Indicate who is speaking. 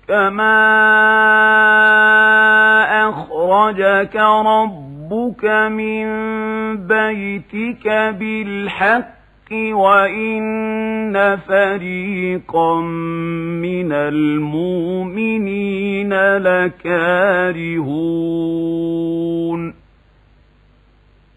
Speaker 1: كما أخرجك ربك من بيتك بالحق وإن فريقا من المؤمنين لكارهون